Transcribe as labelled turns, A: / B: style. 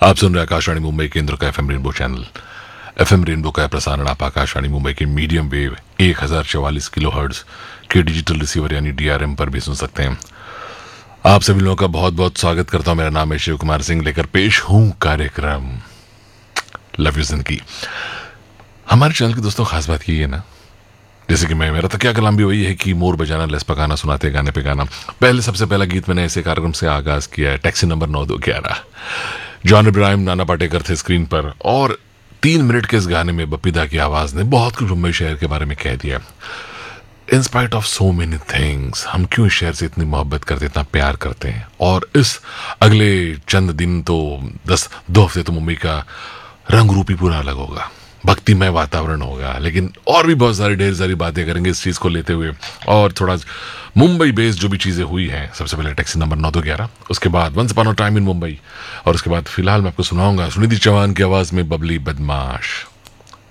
A: आप सुन रहे आकाशवाणी मुंबई केंद्र का FM rainbow channel. FM rainbow का प्रसारण आप आकाशवाणी मुंबई के मीडियम वेव 1044 किलोहर्ट्ज के डिजिटल रिसीवर यानी डीआरएम पर भी सुन सकते हैं। आप सभी लोगों का बहुत बहुत स्वागत करता हूं। मेरा नाम है शिव कुमार सिंह, लेकर पेश हूं कार्यक्रम लव यू जिंदगी। हमारे चैनल की दोस्तों खास बात ये है ना, जैसे कि मेरा तकिया कलाम भी वही है कि मोर बजाना लेस पकाना, सुनाते गाने पे गाना। सबसे पहला गीत मैंने ऐसे कार्यक्रम से आगाज किया है, taxi number 9211। John Ibrahim, Nana Patekar थे स्क्रीन पर, और 3 मिनट के इस गाने में बपीदा की आवाज ने बहुत कुछ मुंबई शहर के बारे में कह दिया। In spite of so many things, हम क्यों इस शहर से इतनी मोहब्बत करते, इतना प्यार करते हैं। और इस अगले चंद दिन तो 2 हफ्ते तो मुंबई का रंग रूप ही पूरा अलग होगा, भक्तिमय वातावरण होगा। लेकिन और भी बहुत सारी ढेर सारी बातें करेंगे इस चीज को लेते हुए, और थोड़ा मुंबई बेस्ड जो भी चीजें हुई हैं। सबसे पहले टैक्सी नंबर 9211, उसके बाद once upon a time in Mumbai, और उसके बाद फिलहाल मैं आपको सुनाऊंगा सुनिधि चौहान की आवाज में बबली बदमाश।